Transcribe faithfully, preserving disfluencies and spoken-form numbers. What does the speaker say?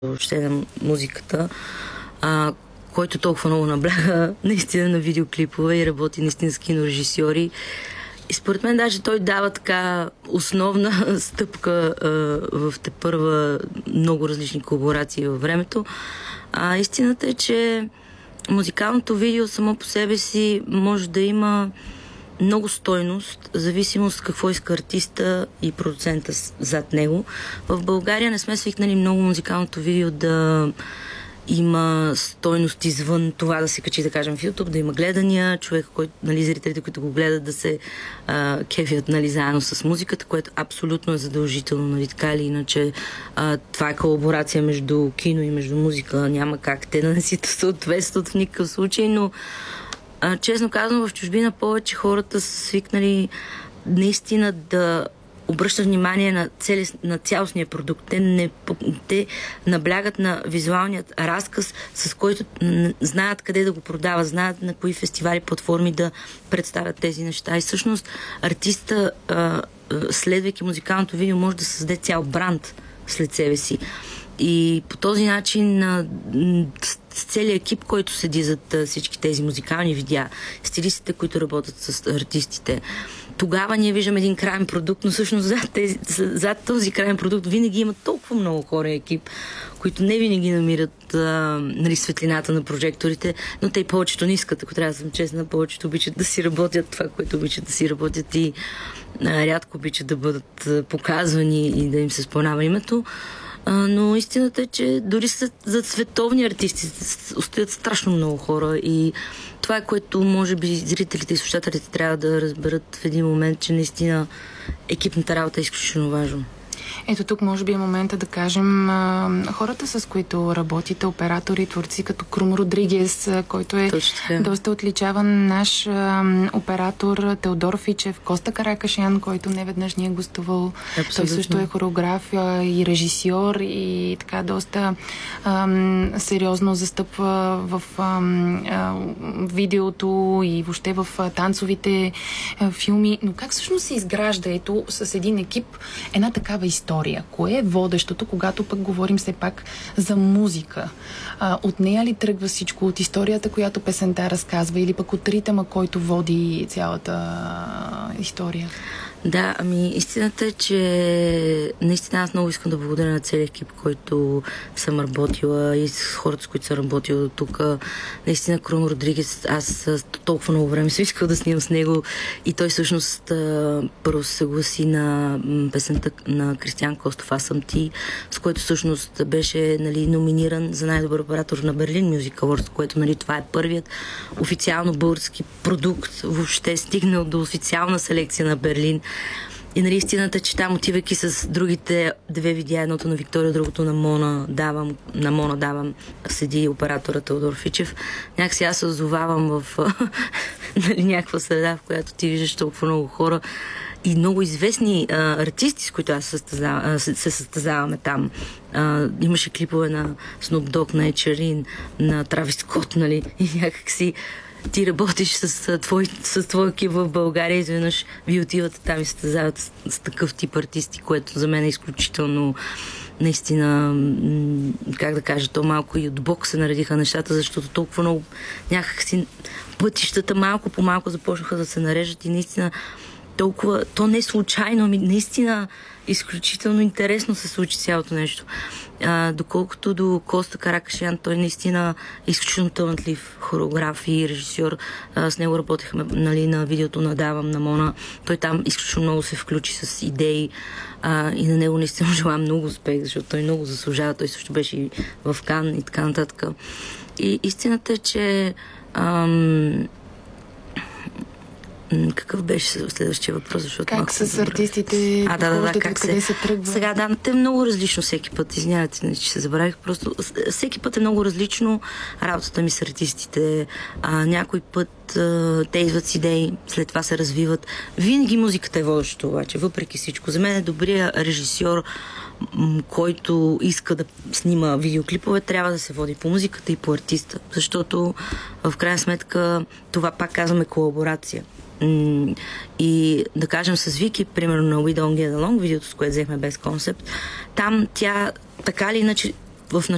въобще на музиката, а, който толкова много набляга наистина на видеоклипове и работи наистина с кинорежисьори. И според мен даже той дава така основна стъпка а, в тепърва много различни колаборации във времето. А истината е, че музикалното видео само по себе си може да има много стойност, зависимост какво иска артиста и продуцента зад него. В България не сме свикнали много музикалното видео да има стойност извън това да се качи, да кажем, в YouTube, да има гледания, човек, който, нали, зрителите, които го гледат, да се а, кефят, нали, заедно с музиката, което абсолютно е задължително, нали, така или иначе. А, това е колаборация между кино и между музика. Няма как те да не си съответстват в никакъв случай, но а, честно казано, в чужбина повече хората са свикнали наистина да обръщат внимание на, цели, на цялостния продукт. Те, не, те наблягат на визуалният разказ, с който знаят къде да го продават, знаят на кои фестивали, платформи да представят тези неща. И всъщност артиста, а, следвайки музикалното видео, може да създаде цял бранд след себе си. И по този начин а, с целият екип, който седи зад всички тези музикални видеа, стилистите, които работят с артистите, тогава ние виждаме един крайен продукт, но всъщност зад, тези, зад този крайен продукт винаги има толкова много хора и екип, които не винаги намират а, нали, светлината на прожекторите, но те и повечето не искат, ако трябва да съм честна, повечето обичат да си работят това, което обичат да си работят и а, рядко обичат да бъдат а, показвани и да им се споменава името. А, но истината е, че дори за световни артисти стоят страшно много хора и това е, което може би зрителите и слушателите трябва да разберат в един момент, че наистина екипната работа е изключително важна. Ето тук може би е момента да кажем а, хората, с които работите, оператори, творци, като Крум Родригес, който е доста отличаван наш а, оператор, Теодор Фичев, Коста Каракашян, който неведнъж ни е гостувал. Абсолютно. Той също е хореограф и режисьор и така доста а, сериозно застъпва в а, а, видеото и въобще в а, танцовите а, филми. Но как всъщност се изгражда ето с един екип една такава история? Кое е водещото, когато пък говорим все пак за музика? А, от нея ли тръгва всичко? От историята, която песента разказва, или пък от ритъма, който води цялата история? Да, ами истината е, че наистина аз много искам да благодаря на целия екип, който съм работила и с хората, с които съм работила до тук. Наистина Крум Родригес, аз толкова много време съм искала да снимам с него и той всъщност първо се съгласи на песента на Кристиан Костов "Аз съм ти", с което всъщност беше, нали, номиниран за най-добър оператор на Берлин Music Awards, което, нали, това е първият официално български продукт, въобще стигнал до официална селекция на Берлин. И, нали, истината е, че там, отивайки с другите две видеа, едното на Виктория, другото на Мона давам, на Мона давам, седи оператора Теодор Фичев, някакси аз се озовавам в нали, някаква среда, в която ти виждаш толкова много хора и много известни а, артисти, с които аз състезава, а, се, се състезаваме там. А, имаше клипове на Snoop Dogg, на Ечерин, на Травис Скот, нали, и някакси ти работиш с твой, с твой екип в България, изведнъж ви отивате там и състезават с, с такъв тип артисти, което за мен е изключително наистина, как да кажа, то малко и от бок се наредиха нещата, защото толкова много някакси пътищата малко по малко започнаха да се нарежат и наистина толкова, то не е случайно, ами наистина изключително интересно се случи цялото нещо. А, доколкото до Коста Каракашян, той наистина е изключително талантлив хореограф и режисьор. А, с него работехме, нали, на видеото на Давам, на Мона. Той там изключително много се включи с идеи а, и на него наистина желая много успех, защото той много заслужава. Той също беше и в Кан и така нататък. И истината е, че ам, какъв беше следващия въпрос? Защото как с артистите? А, да, да, да, как се... се тръгва? Сега, да, те е много различно всеки път. Извинявайте, че се забравих. Просто всеки път е много различно работата ми с артистите. А, някой път а, те идват с идеи, след това се развиват. Винаги музиката е водеща, обаче, въпреки всичко. За мен е добрия режисьор, който иска да снима видеоклипове, трябва да се води по музиката и по артиста. Защото в крайна сметка това, пак казваме, колаборация. И да кажем с Вики, примерно на We Don't Get Along, видеото, с което взехме без концепт, там тя така или иначе в